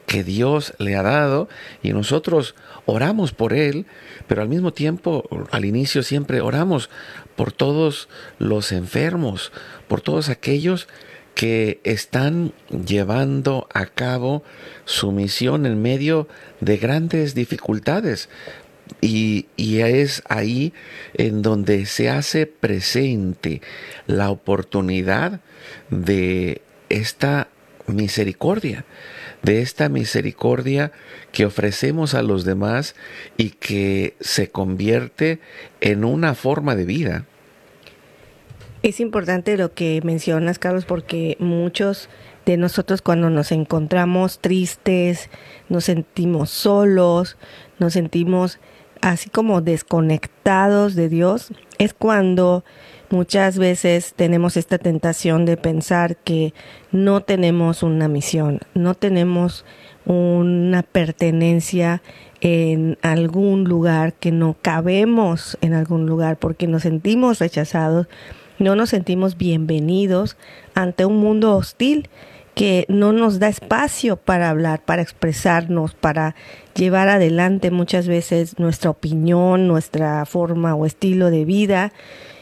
que Dios le ha dado y nosotros oramos por él, pero al mismo tiempo, al inicio siempre oramos por todos los enfermos, por todos aquellos que están llevando a cabo su misión en medio de grandes dificultades. Y es ahí en donde se hace presente la oportunidad de esta misericordia, de esta misericordia que ofrecemos a los demás y que se convierte en una forma de vida. Es importante lo que mencionas, Carlos, porque muchos de nosotros cuando nos encontramos tristes, nos sentimos solos, nos sentimos así como desconectados de Dios, es cuando muchas veces tenemos esta tentación de pensar que no tenemos una misión, no tenemos una pertenencia en algún lugar, que no cabemos en algún lugar porque nos sentimos rechazados, no nos sentimos bienvenidos ante un mundo hostil que no nos da espacio para hablar, para expresarnos, para llevar adelante muchas veces nuestra opinión, nuestra forma o estilo de vida.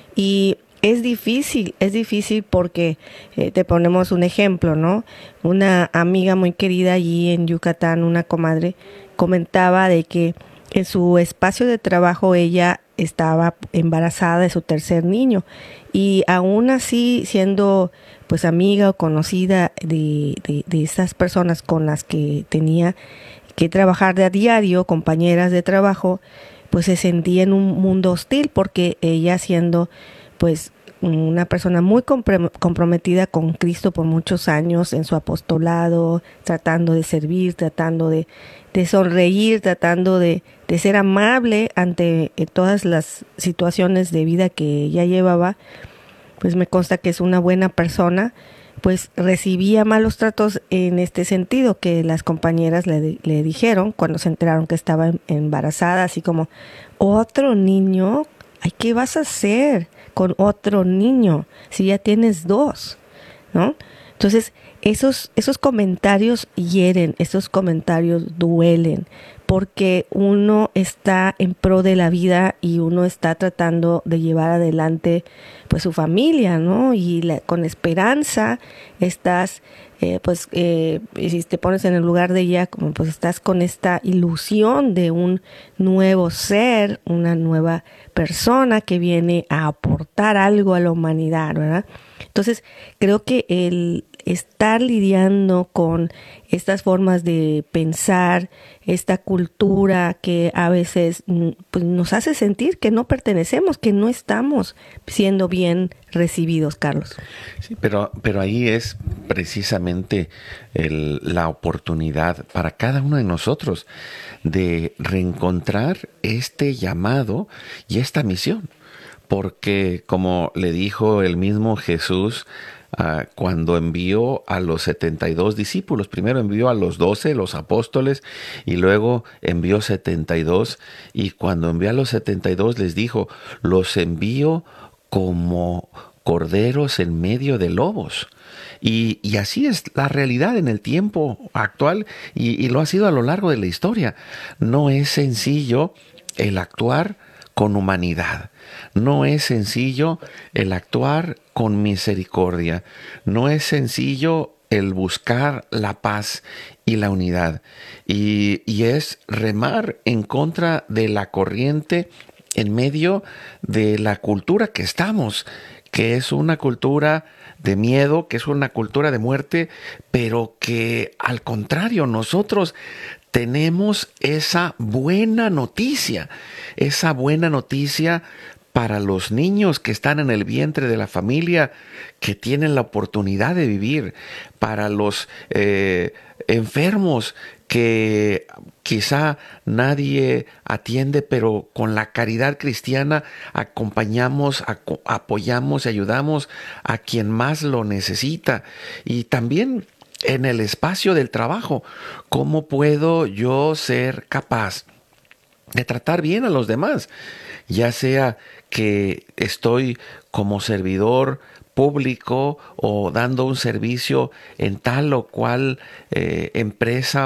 Y es difícil porque te ponemos un ejemplo, ¿no? Una amiga muy querida allí en Yucatán, una comadre, comentaba de que en su espacio de trabajo ella estaba embarazada de su tercer niño y aún así siendo pues amiga o conocida de estas personas con las que tenía que trabajar de a diario, compañeras de trabajo, pues se sentía en un mundo hostil porque ella siendo pues una persona muy comprometida con Cristo por muchos años en su apostolado, tratando de servir, tratando de sonreír, tratando de ser amable ante todas las situaciones de vida que ella llevaba, pues me consta que es una buena persona, pues recibía malos tratos en este sentido, que las compañeras le dijeron cuando se enteraron que estaba embarazada, así como, otro niño, ay, ¿qué vas a hacer con otro niño si ya tienes dos? ¿No? Entonces, esos comentarios hieren, esos comentarios duelen, porque uno está en pro de la vida y uno está tratando de llevar adelante pues su familia, ¿no? Y con esperanza estás, si te pones en el lugar de ella, como pues estás con esta ilusión de un nuevo ser, una nueva persona que viene a aportar algo a la humanidad, ¿verdad? Entonces, creo que el estar lidiando con estas formas de pensar, esta cultura que a veces pues, nos hace sentir que no pertenecemos, que no estamos siendo bien recibidos, Carlos. Sí, pero ahí es precisamente la oportunidad para cada uno de nosotros de reencontrar este llamado y esta misión. Porque como le dijo el mismo Jesús cuando envió a los 72 discípulos, primero envió a los 12, los apóstoles, y luego envió 72, y cuando envió a los 72 les dijo, los envío como corderos en medio de lobos. Y así es la realidad en el tiempo actual y lo ha sido a lo largo de la historia. No es sencillo el actuar con humanidad. No es sencillo el actuar con misericordia. No es sencillo el buscar la paz y la unidad. Y es remar en contra de la corriente en medio de la cultura que estamos, que es una cultura de miedo, que es una cultura de muerte, pero que al contrario nosotros tenemos esa buena noticia para los niños que están en el vientre de la familia, que tienen la oportunidad de vivir, para los enfermos que quizá nadie atiende, pero con la caridad cristiana acompañamos, apoyamos y ayudamos a quien más lo necesita. Y también en el espacio del trabajo, ¿cómo puedo yo ser capaz de tratar bien a los demás? Ya sea que estoy como servidor público o dando un servicio en tal o cual empresa